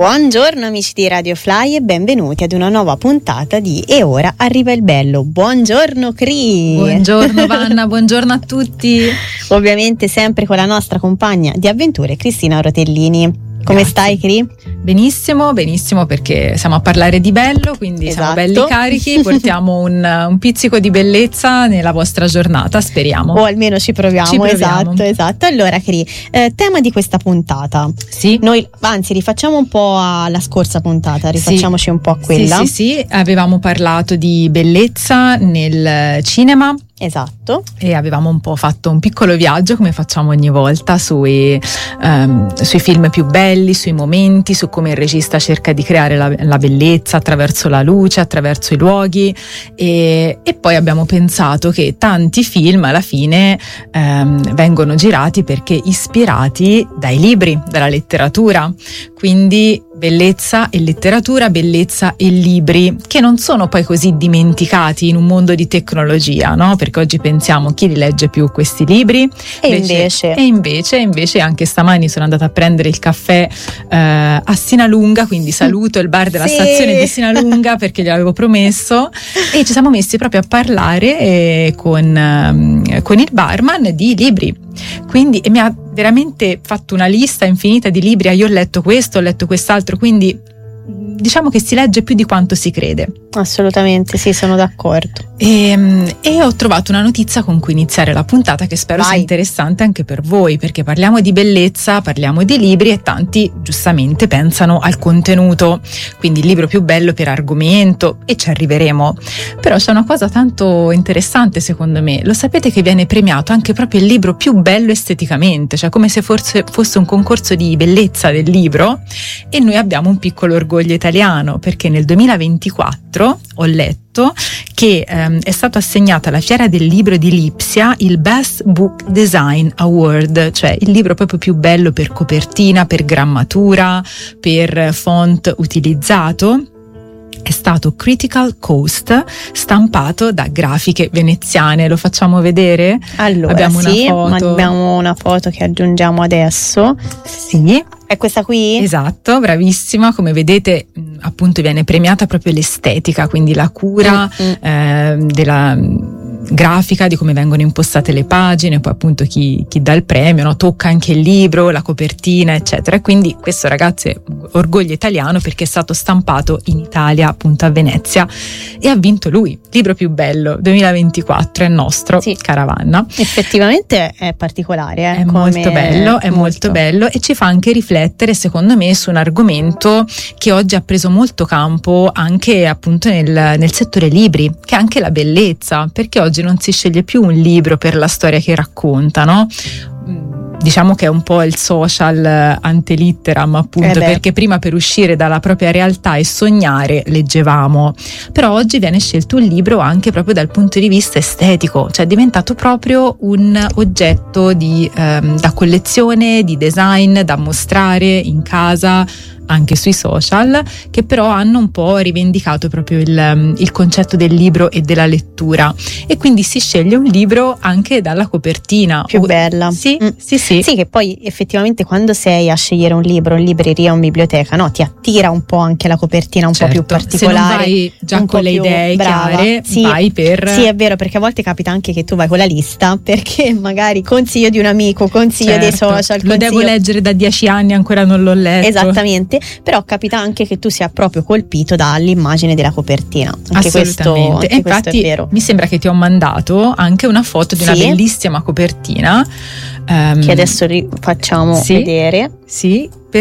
Buongiorno amici di Radio Fly e benvenuti ad una nuova puntata di E ora arriva il bello. Buongiorno Cri. Buongiorno Vanna, buongiorno a tutti. Ovviamente sempre con la nostra compagna di avventure Cristina Rotellini. Come stai Cri? Benissimo, benissimo, perché siamo a parlare di bello, quindi siamo belli carichi, portiamo un pizzico di bellezza nella vostra giornata, speriamo. O almeno ci proviamo. Esatto. Allora Cri, tema di questa puntata. Sì. Noi anzi rifacciamo un po' alla scorsa puntata, rifacciamoci un po' a quella. Sì, avevamo parlato di bellezza nel cinema. Esatto. E avevamo un po' fatto un piccolo viaggio, come facciamo ogni volta, sui film più belli, sui momenti, su come il regista cerca di creare la bellezza attraverso la luce, attraverso i luoghi, e poi abbiamo pensato che tanti film alla fine vengono girati perché ispirati dai libri, dalla letteratura, quindi bellezza e letteratura, bellezza e libri, che non sono poi così dimenticati in un mondo di tecnologia, no? Perché oggi pensiamo chi li legge più questi libri, e invece anche stamani sono andata a prendere il caffè a Sinalunga, quindi saluto il bar della stazione di Sinalunga perché gliel'avevo promesso, e ci siamo messi proprio a parlare con il barman di libri. Quindi mi ha veramente fatto una lista infinita di libri. Io ho letto questo, ho letto quest'altro, quindi diciamo che si legge più di quanto si crede. Assolutamente, sì, sono d'accordo. E ho trovato una notizia con cui iniziare la puntata che spero sia interessante anche per voi, perché parliamo di bellezza, parliamo di libri e tanti giustamente pensano al contenuto, quindi il libro più bello per argomento, e ci arriveremo. Però c'è una cosa tanto interessante secondo me, lo sapete che viene premiato anche proprio il libro più bello esteticamente, cioè come se fosse un concorso di bellezza del libro, e noi abbiamo un piccolo orgoglio italiano perché nel 2024 ho letto che è stato assegnato alla Fiera del Libro di Lipsia il Best Book Design Award, cioè il libro proprio più bello per copertina, per grammatura, per font utilizzato. È stato Critical Coast, stampato da Grafiche Veneziane. Lo facciamo vedere? Allora abbiamo una foto che aggiungiamo adesso. Sì. È questa qui? Esatto, bravissima. Come vedete, appunto viene premiata proprio l'estetica, quindi la cura della grafica, di come vengono impostate le pagine, poi appunto chi dà il premio, no? Tocca anche il libro, la copertina, eccetera. Quindi questo, ragazzi, è orgoglio italiano perché è stato stampato in Italia, appunto a Venezia, e ha vinto lui, libro più bello 2024, è nostro, cara Vanna. Effettivamente è particolare, è molto bello e ci fa anche riflettere, secondo me, su un argomento che oggi ha preso molto campo anche appunto nel settore libri, che è anche la bellezza, perché oggi non si sceglie più un libro per la storia che racconta, no? Diciamo che è un po' il social ante litteram, appunto, perché prima per uscire dalla propria realtà e sognare leggevamo, però oggi viene scelto un libro anche proprio dal punto di vista estetico, cioè è diventato proprio un oggetto da collezione, di design, da mostrare in casa, anche sui social, che però hanno un po' rivendicato proprio il concetto del libro e della lettura, e quindi si sceglie un libro anche dalla copertina più bella. Sì, che poi effettivamente quando sei a scegliere un libro in libreria o in biblioteca, no, ti attira un po' anche la copertina un po' più particolare. Se non vai già con le idee chiare, vai per... Sì, è vero, perché a volte capita anche che tu vai con la lista perché magari consiglio di un amico, consiglio dei social, lo devo leggere da 10 anni, ancora non l'ho letto. Esattamente. Però capita anche che tu sia proprio colpito dall'immagine della copertina. Anche questo e infatti è vero. Mi sembra che ti ho mandato anche una foto di una bellissima copertina che adesso facciamo vedere. Sì,